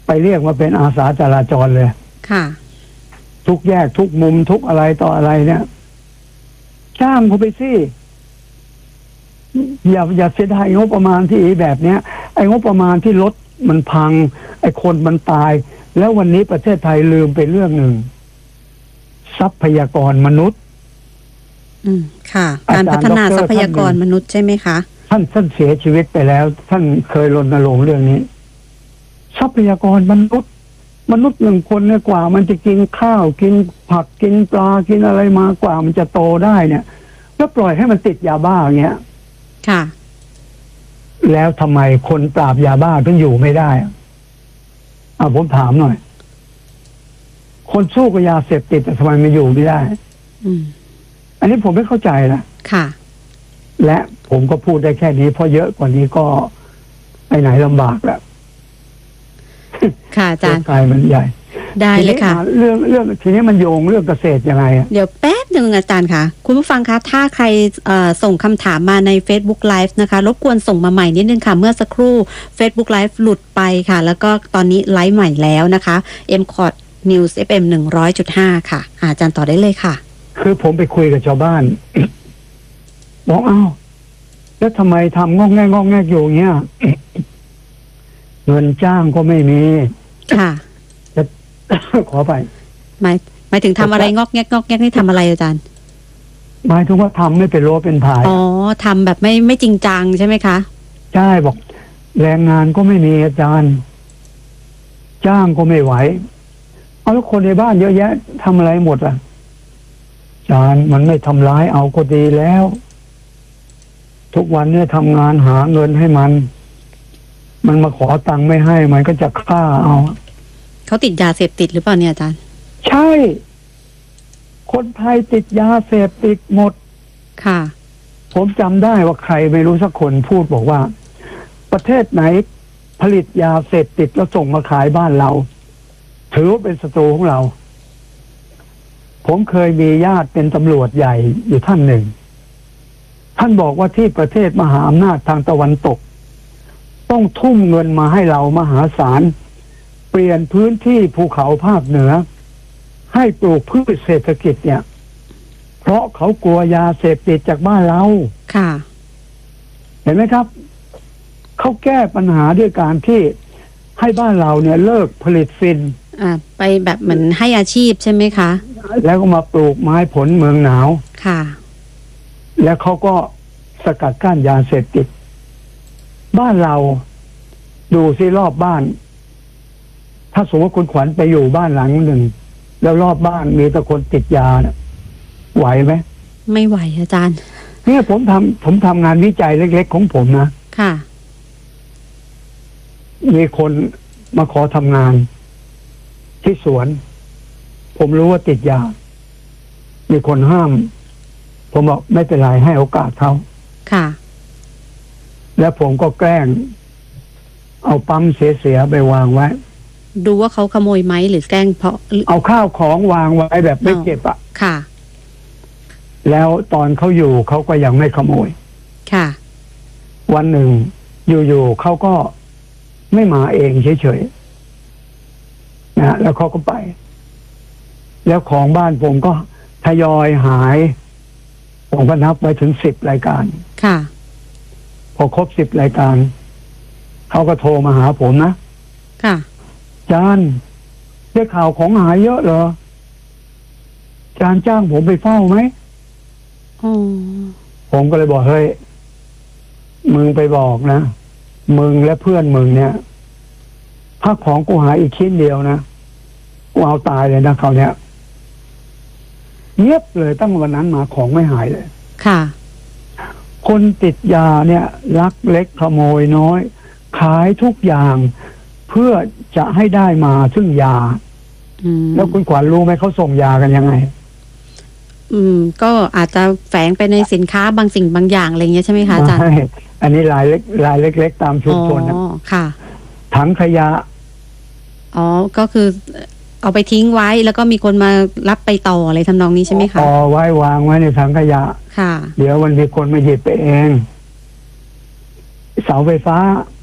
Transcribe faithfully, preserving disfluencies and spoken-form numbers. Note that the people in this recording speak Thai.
ไปเรียกมาเป็นอาสาจราจรเลยค่ะทุกแยกทุกมุมทุกอะไรต่ออะไรเนี่ยจ้างเขาไปสิอย่าอย่าเสียดายงบประมาณที่แบบเนี้ยไอ้งบประมาณที่รถมันพังไอ้คนมันตายแล้ววันนี้ประเทศไทยลืมไปเรื่องหนึ่งทรัพยากรมนุษย์อืมค่ะการพัฒนาทรัพยากรมนุษย์ใช่ไหมคะท่านท่านเสียชีวิตไปแล้วท่านเคยรณรงค์เรื่องนี้ทรัพยากรมนุษย์มนุษย์หนึ่งคนเนี่ยกว่ามันจะกินข้าวกินผักกินปลากินอะไรมากว่ามันจะโตได้เนี่ยแล้วปล่อยให้มันติดยาบ้าอย่างเงี้ยค่ะแล้วทำไมคนปราบยาบ้าถึงอยู่ไม่ได้อ่ะผมถามหน่อยคนสู้กับยาเสพติดทำไมไม่อยู่ไม่ได้อืมอันนี้ผมไม่เข้าใจนะค่ะและผมก็พูดได้แค่นี้เพราะเยอะกว่านี้ก็ไปไหนลำบากแล้วค่ะอาจารย์กายมันใหญ่ได้เลยค่ะเรื่องเรื่องทีนี้มันโยงเรื่องเกษตรยังไงเดี๋ยวแป๊บหนึ่งอาจารย์ค่ะคุณผู้ฟังคะถ้าใครส่งคำถามมาใน Facebook Live นะคะรบกวนส่งมาใหม่นิดนึงค่ะเมื่อสักครู่ Facebook Live หลุดไปค่ะแล้วก็ตอนนี้ไลฟ์ใหม่แล้วนะคะ เอ็ม คอท News เอฟ เอ็ม หนึ่งร้อยจุดห้า ค่ะอาจารย์ต่อได้เลยค่ะคือผมไปคุยกับชาวบ้าน บอกอ้าวแล้วทำไมทำงอกแงกงอกแงกอยู่เงี้ย เงินจ้างก็ไม่มีค่ะจะขอไปหมายหมายถึงทำอะไรงอกแงกงอกแงกนี่ทำอะไรอาจารย์หมายถึงว่าทำไม่เป็นรั้วเป็นผายอ๋อทำแบบไม่ไม่จริงจังใช่ไหมคะใช่บอกแรงงานก็ไม่มีอาจารย์จ้างก็ไม่ไหวเอาแล้วคนในบ้านเยอะแยะทำอะไรหมดอ่ะอาจารย์มันไม่ทำร้ายเอาก็ดีแล้วทุกวันเนี่ยทำงานหาเงินให้มันมันมาขอตังค์ไม่ให้มันก็จะฆ่าเอาเขาติดยาเสพติดหรือเปล่าเนี่ยอาจารย์ใช่คนไทยติดยาเสพติดหมดค่ะผมจำได้ว่าใครไม่รู้สักคนพูดบอกว่าประเทศไหนผลิตยาเสพติดแล้วส่งมาขายบ้านเราถือว่าเป็นศัตรูของเราผมเคยมีญาติเป็นตำรวจใหญ่อยู่ท่านหนึ่งท่านบอกว่าที่ประเทศมหาอำนาจทางตะวันตกต้องทุ่มเงินมาให้เรามหาศาลเปลี่ยนพื้นที่ภูเขาภาคเหนือให้ปลูกพืชเศรษฐกิจเนี่ยเพราะเขากลัวยาเสพติดจากบ้านเราค่ะเห็นไหมครับเขาแก้ปัญหาด้วยการที่ให้บ้านเราเนี่ยเลิกผลิตฟินอ่าไปแบบเหมือนให้อาชีพใช่ไหมคะแล้วก็มาปลูกไม้ผลเมืองหนาวค่ะแล้วเขาก็สกัดกั้นยาเสพติดบ้านเราดูซิรอบบ้านถ้าสมมติคุณขวัญไปอยู่บ้านหลังหนึ่งแล้วรอบบ้านมีแต่คนติดยาเนี่ยไหวไหมไม่ไหวอาจารย์เนี่ยผมทำผมทำงานวิจัยเล็กๆของผมนะค่ะมีคนมาขอทำงานที่สวนผมรู้ว่าติดยามีคนห้ามผมบอกไม่เป็นไรให้โอกาสเขาค่ะแล้วผมก็แกล้งเอาปั๊มเสียๆไปวางไว้ดูว่าเขาขโมยไหมหรือแกล้งเพราะเอาข้าวของวางไว้แบบไม่เก็บอ่ะค่ะแล้วตอนเขาอยู่เขาก็ยังไม่ขโมยค่ะวันหนึ่งอยู่ๆเขาก็ไม่มาเองเฉยๆนะแล้วเขาก็ไปแล้วของบ้านผมก็ทยอยหายผมก็นับไว้ถึงสิบรายการค่ะพอครบสิบรายการเขาก็โทรมาหาผมนะค่ะจานได้ข่าวของหายเยอะเหรอจานจ้างผมไปเฝ้าไหมอ๋อผมก็เลยบอกเฮ้ยมึงไปบอกนะมึงและเพื่อนมึงเนี่ยถ้าของกูหายอีกชิ้นเดียวนะกูเอาตายเลยนะเขาเนี่ยเงียบเลยตั้งวันนั้นมาของไม่หายเลยค่ะคนติดยาเนี่ยลักเล็กขโมยน้อยขายทุกอย่างเพื่อจะให้ได้มาซึ่งยาแล้วคุณขวัญรู้ไหมเขาส่งยากันยังไงอืมก็อาจจะแฝงไปในสินค้าบางสิ่งบางอย่างอะไรเงี้ยใช่ไหมคะอาจารย์อันนี้รายเล็กรายเล็กๆตามชุมชนนะค่ะถังขยะอ๋อก็คือเอาไปทิ้งไว้แล้วก็มีคนมารับไปต่ออะไรทำนองนี้ใช่ไหมคะต่อไว้วางไว้ในถังขยะค่ะเดี๋ยววันมีคนมาหยิบไปเองเสาไฟฟ้า